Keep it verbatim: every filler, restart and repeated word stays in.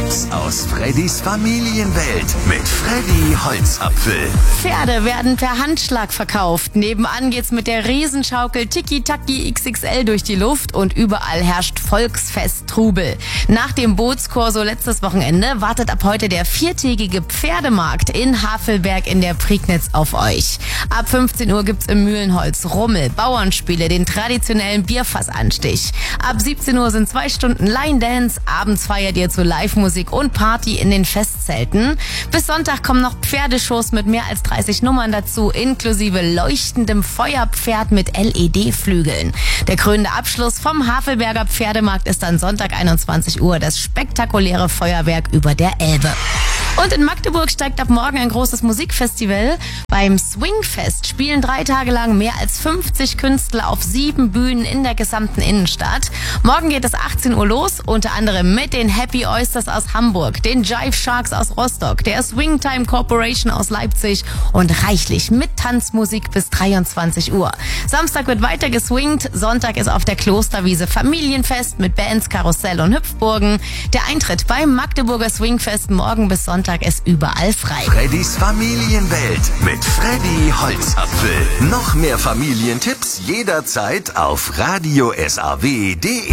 Tipps aus Freddys Familienwelt mit Freddy Holzapfel. Pferde werden per Handschlag verkauft. Nebenan geht's mit der Riesenschaukel Tiki-Taki X X L durch die Luft und überall herrscht Volksfest-Trubel. Nach dem Bootskorso letztes Wochenende wartet ab heute der viertägige Pferdemarkt in Havelberg in der Prignitz auf euch. Ab fünfzehn Uhr gibt's im Mühlenholz Rummel, Bauernspiele, den traditionellen Bierfassanstich. Ab siebzehn Uhr sind zwei Stunden Line Dance, abends feiert ihr zu Live-Musik und Party in den Festzelten. Bis Sonntag kommen noch Pferdeshows mit mehr als dreißig Nummern dazu, inklusive leuchtendem Feuerpferd mit L E D-Flügeln. Der krönende Abschluss vom Havelberger Pferdemarkt ist dann Sonntag einundzwanzig Uhr, das spektakuläre Feuerwerk über der Elbe. Und in Magdeburg steigt ab morgen ein großes Musikfestival. Beim Swingfest spielen drei Tage lang mehr als fünfzig Künstler auf sieben Bühnen in der gesamten Innenstadt. Morgen geht es achtzehn Uhr los, unter anderem mit den Happy Oysters aus Hamburg, den Jive Sharks aus Rostock, der Swingtime Corporation aus Leipzig und reichlich mit Tanzmusik bis dreiundzwanzig Uhr. Samstag wird weiter geswingt, Sonntag ist auf der Klosterwiese Familienfest mit Bands, Karussell und Hüpfburgen. Der Eintritt beim Magdeburger Swingfest morgen bis Sonntag ist überall frei. Freddys Familienwelt mit Freddy Holzapfel. Noch mehr Familientipps jederzeit auf radio s a w punkt d e.